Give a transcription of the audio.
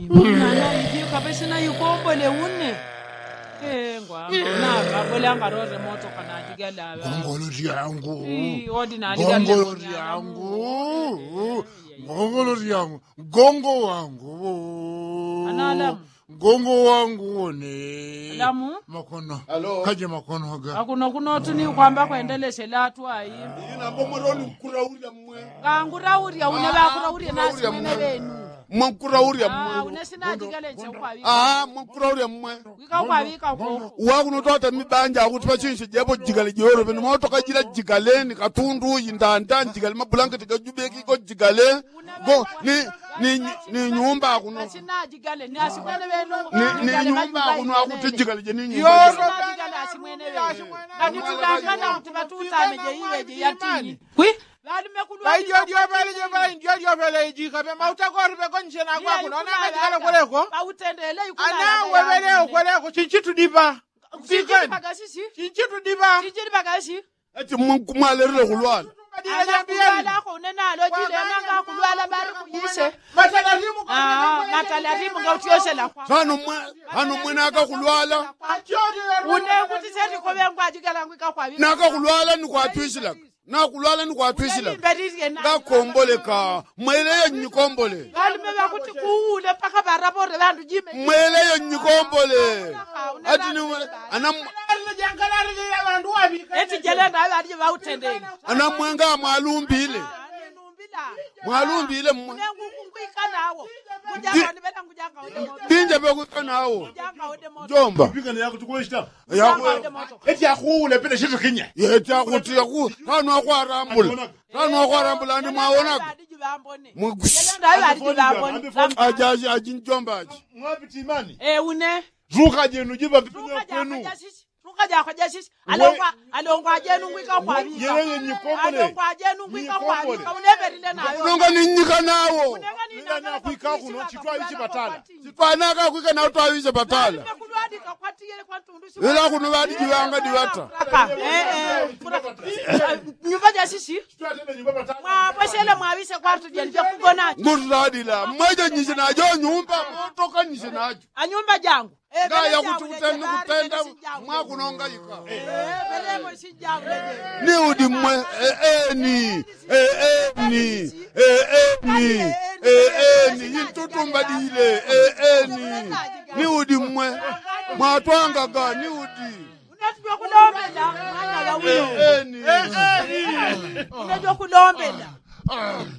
Nana yifika besina yukombole une. Na bola ngaro remoto kana jigala. Ngongolo yangu. Ordinary Ngongolo yangu. Ngongolo yangu. Gongo wangu. Anala. Gongo wangu ne. Lamu? Makono. Hello. Kaje makono haga. Akuno kunotu ni kwamba kuendeleshe latu ayi. Ina mbomoroni kurauri mwe. Ngangurauri ya une bakurauri nasi mene benu. Mwankurauri mwe. Unesina jigala nche kwa wika. Mwankurauri mwe. Wika kwa wika ko. Wakuno tota mibanja akutupa chinshi jebo jigale joro beno moto kajira jigale ni katundu yindanda jigale mabulanketi kajubeki ko jigale. Go ni nyumba kuno. Asina jigale ni asimwene benu. Ni nyumba kuno akuti jigale je ni Yo nyumba. jigale asimwene benu. Ngani tutangana mutiba tutameje iweje yatini. Kwi? Lali mekulwa. Ndio vele ijika be mautakori be konjena kwa kuno na ngala koleko. Pautendele ikuna. Ana webele koleko chinchitu diba. Fikeni bagasisi. Chinchitu diba. Chinchitu bagasi. Eti mwalerele kulwana. Ala ko nena lo jile nanga kulwala bari kuyise. Matalarimu ngautiyosela kwa. Hano mwe naka kulwala. Une kuti seti ko bengwa jigala ngika kwa bi. Naka kulwala ni kwa twisila. Na kulwala ni kwa twisila. Nga kombole ka. Mweleyo nyikombole. Bali meba kuti kuule paka barabore bandu jime. Mweleyo nyikombole. Ati ni anam eti jelenda abadi bautendeni. Anamwenga mwalumbile. Mwalumbile mwe. Binja bekuka nawo. Jomba. Bigana yako tukweshita. Eti akule pele shitu kinya. Eti akuti yaku. Hano akwarambula. Hano akwarambula ni mwaona. Ajaji ajinjomba aji. Mwapiti imani. Une. Ruka jenu jiba bitunyo kwenu. Ruka jasisi. Alongwa jenu ngika kwa bi. Yerenge nyikombole. Alongwa jenu ngika kwa bi. Uneberile nayo. Nonga ninyika nawo. Nina na kuika kuno chitwa ichi batala. Sipanaka kuika na utawise batala. Ila kuno wadi jiwanga diwata. Nyumba jasisi. Mwapashele mwabise kwa tujenje kugona. Ngurladila. Mwaja nyishinajo nyumba. Motoka nyishinajo. Anyumba jangu. Gaya kutenda mwakunonga yika. Belemo sijangu leje. Ni udi mwe. Yintutumba dile. Ni udi mwe. Mwatwanga ga ni udi. Unajua kulombela. Mwana la wino. Unajua kulombela.